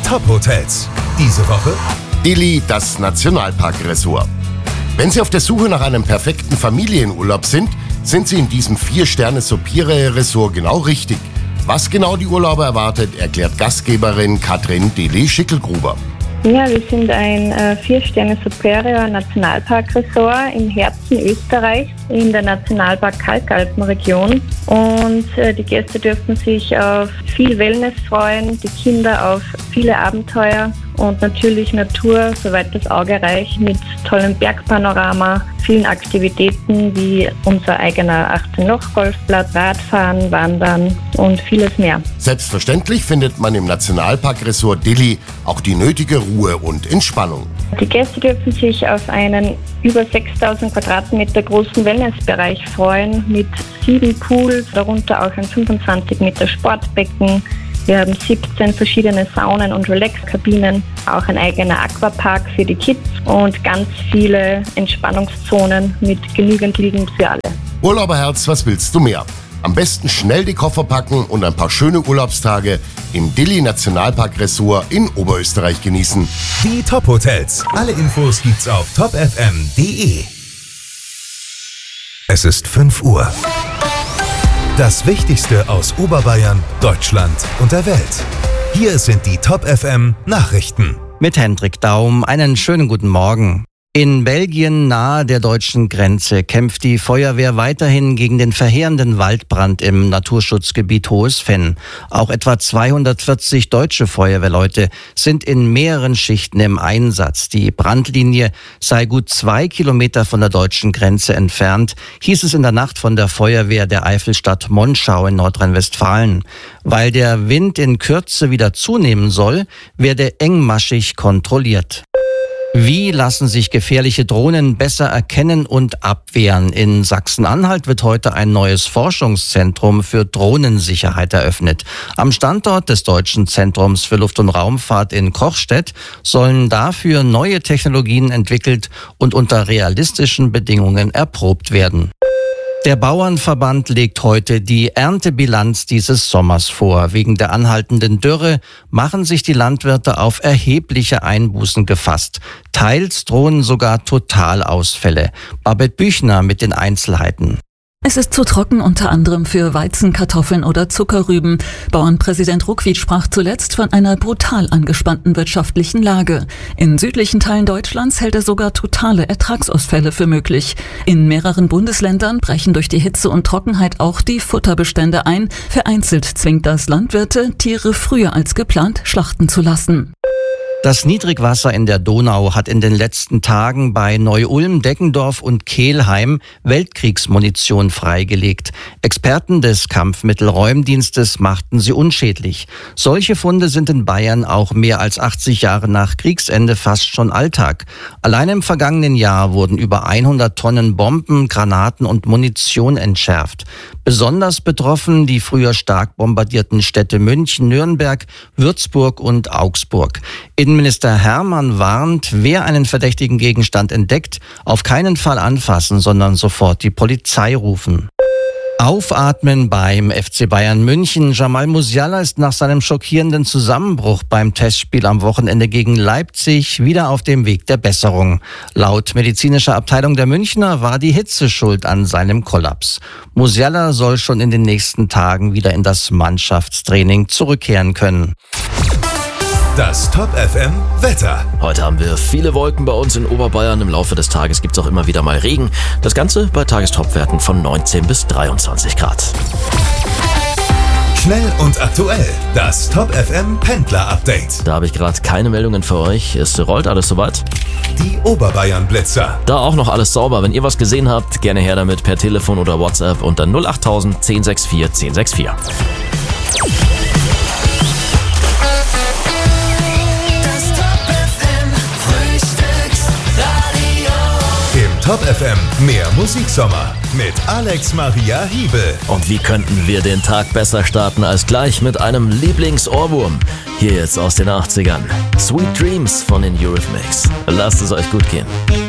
Top-Hotels. Diese Woche Dili, das Nationalparkressort. Wenn Sie auf der Suche nach einem perfekten Familienurlaub sind Sie in diesem 4-Sterne-Superior-Resort genau richtig. Was genau die Urlauber erwartet, erklärt Gastgeberin Katrin Deli-Schickelgruber. Ja, wir sind ein 4-Sterne-Superior Nationalparkressort im Herzen Österreichs in der Nationalpark Kalkalpenregion. Und die Gäste dürfen sich auf viel Wellness freuen, die Kinder auf viele Abenteuer und natürlich Natur, soweit das Auge reicht, mit tollem Bergpanorama, vielen Aktivitäten wie unser eigener 18-Loch-Golfplatz, Radfahren, Wandern und vieles mehr. Selbstverständlich findet man im Nationalparkressort Dili auch die nötige Ruhe und Entspannung. Die Gäste dürfen sich auf einen über 6000 Quadratmeter großen Wellnessbereich freuen mit 7 Pools, darunter auch ein 25 Meter Sportbecken. Wir haben 17 verschiedene Saunen und Relaxkabinen, auch ein eigener Aquapark für die Kids und ganz viele Entspannungszonen mit genügend Liegen für alle. Urlauberherz, was willst du mehr? Am besten schnell die Koffer packen und ein paar schöne Urlaubstage im Dili Nationalparkressort in Oberösterreich genießen. die Top-Hotels. Alle Infos gibt's auf topfm.de. Es ist 5 Uhr. Das Wichtigste aus Oberbayern, Deutschland und der Welt. Hier sind die Top-FM Nachrichten. Mit Hendrik Daum, einen schönen guten Morgen. In Belgien nahe der deutschen Grenze kämpft die Feuerwehr weiterhin gegen den verheerenden Waldbrand im Naturschutzgebiet Hohes Venn. Auch etwa 240 deutsche Feuerwehrleute sind in mehreren Schichten im Einsatz. Die Brandlinie sei gut 2 Kilometer von der deutschen Grenze entfernt, hieß es in der Nacht von der Feuerwehr der Eifelstadt Monschau in Nordrhein-Westfalen. Weil der Wind in Kürze wieder zunehmen soll, werde engmaschig kontrolliert. Wie lassen sich gefährliche Drohnen besser erkennen und abwehren? In Sachsen-Anhalt wird heute ein neues Forschungszentrum für Drohnensicherheit eröffnet. Am Standort des Deutschen Zentrums für Luft- und Raumfahrt in Kochstedt sollen dafür neue Technologien entwickelt und unter realistischen Bedingungen erprobt werden. Der Bauernverband legt heute die Erntebilanz dieses Sommers vor. Wegen der anhaltenden Dürre machen sich die Landwirte auf erhebliche Einbußen gefasst. Teils drohen sogar Totalausfälle. Babette Büchner mit den Einzelheiten. Es ist zu trocken, unter anderem für Weizen, Kartoffeln oder Zuckerrüben. Bauernpräsident Ruckwied sprach zuletzt von einer brutal angespannten wirtschaftlichen Lage. In südlichen Teilen Deutschlands hält er sogar totale Ertragsausfälle für möglich. In mehreren Bundesländern brechen durch die Hitze und Trockenheit auch die Futterbestände ein. Vereinzelt zwingt das Landwirte, Tiere früher als geplant schlachten zu lassen. Das Niedrigwasser in der Donau hat in den letzten Tagen bei Neu-Ulm, Deggendorf und Kelheim Weltkriegsmunition freigelegt. Experten des Kampfmittelräumdienstes machten sie unschädlich. Solche Funde sind in Bayern auch mehr als 80 Jahre nach Kriegsende fast schon Alltag. Allein im vergangenen Jahr wurden über 100 Tonnen Bomben, Granaten und Munition entschärft. Besonders betroffen die früher stark bombardierten Städte München, Nürnberg, Würzburg und Augsburg. Innenminister Hermann warnt, wer einen verdächtigen Gegenstand entdeckt, auf keinen Fall anfassen, sondern sofort die Polizei rufen. Aufatmen beim FC Bayern München. Jamal Musiala ist nach seinem schockierenden Zusammenbruch beim Testspiel am Wochenende gegen Leipzig wieder auf dem Weg der Besserung. Laut medizinischer Abteilung der Münchner war die Hitze schuld an seinem Kollaps. Musiala soll schon in den nächsten Tagen wieder in das Mannschaftstraining zurückkehren können. Das Top-FM Wetter. Heute haben wir viele Wolken bei uns in Oberbayern. Im Laufe des Tages gibt es auch immer wieder mal Regen. Das Ganze bei Tagestopwerten von 19 bis 23 Grad. Schnell und aktuell. Das Top-FM Pendler-Update. Da habe ich gerade keine Meldungen für euch. Es rollt alles soweit. Die Oberbayern-Blitzer. Da auch noch alles sauber. Wenn ihr was gesehen habt, gerne her damit per Telefon oder WhatsApp unter 08000 1064 1064. Top-FM, mehr Musiksommer mit Alex Maria Hiebel. Und wie könnten wir den Tag besser starten als gleich mit einem Lieblingsohrwurm? Hier jetzt aus den 80ern. Sweet Dreams von den Eurythmics. Lasst es euch gut gehen.